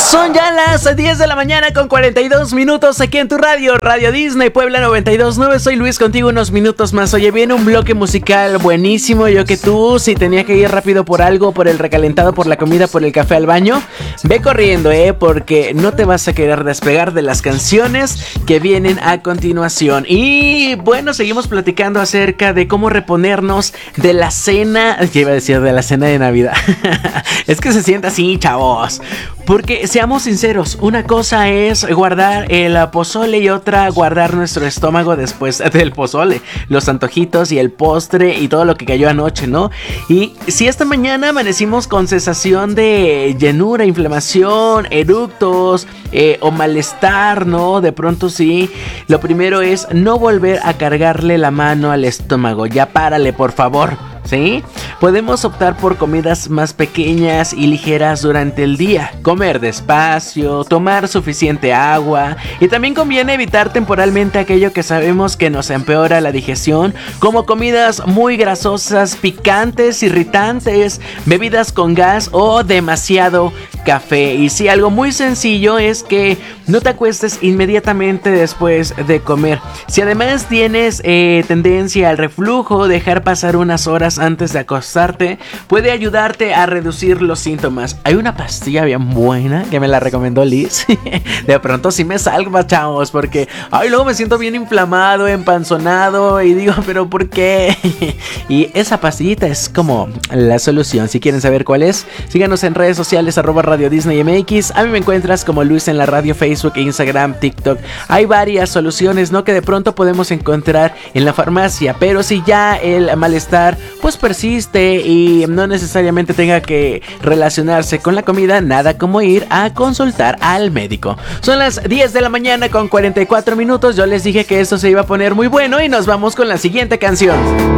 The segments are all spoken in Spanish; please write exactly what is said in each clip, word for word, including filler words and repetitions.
Son ya las diez de la mañana con cuarenta y dos minutos aquí en tu radio, Radio Disney Puebla noventa y dos punto nueve. Soy Luis, contigo unos minutos más. Oye, viene un bloque musical buenísimo. Yo que tú, si tenía que ir rápido por algo, por el recalentado, por la comida, por el café al baño, ve corriendo, eh, porque no te vas a querer despegar de las canciones que vienen a continuación. Y bueno, seguimos platicando acerca de cómo reponernos de la cena, que iba a decir de la cena de Navidad. Es que se siente así, chavos. Porque seamos sinceros, una cosa es guardar el pozole y otra guardar nuestro estómago después del pozole, los antojitos y el postre y todo lo que cayó anoche, ¿no? Y si esta mañana amanecimos con sensación de llenura, inflamación, eructos eh, o malestar, ¿no? De pronto sí, lo primero es no volver a cargarle la mano al estómago. Ya párale, por favor. ¿Sí? Podemos optar por comidas más pequeñas y ligeras durante el día, comer despacio, tomar suficiente agua, y también conviene evitar temporalmente aquello que sabemos que nos empeora la digestión, como comidas muy grasosas, picantes, irritantes, bebidas con gas o demasiado café. Y sí, algo muy sencillo es que no te acuestes inmediatamente después de comer. Si además tienes eh, tendencia al reflujo, dejar pasar unas horas antes de acostarte puede ayudarte a reducir los síntomas. Hay una pastilla bien buena que me la recomendó Liz. De pronto sí me salva, chavos, porque ay, luego me siento bien inflamado, empanzonado y digo, pero ¿por qué? Y esa pastillita es como la solución. Si quieren saber cuál es, síganos en redes sociales arroba Radio Disney M X. A mí me encuentras como Luis en la radio, Facebook, Instagram, TikTok. Hay varias soluciones, ¿no? Que de pronto podemos encontrar en la farmacia, pero si ya el malestar pues persiste y no necesariamente tenga que relacionarse con la comida, nada como ir a consultar al médico. Son las diez de la mañana con cuarenta y cuatro minutos. Yo les dije que esto se iba a poner muy bueno y nos vamos con la siguiente canción.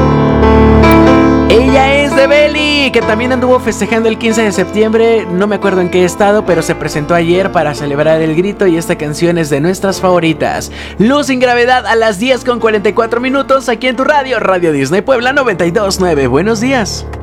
Ella es de Belly, que también anduvo festejando el quince de septiembre, no me acuerdo en qué estado, pero se presentó ayer para celebrar el grito, y esta canción es de nuestras favoritas. Luz sin gravedad a las diez con cuarenta y cuatro minutos aquí en tu radio, Radio Disney Puebla noventa y dos punto nueve. Buenos días.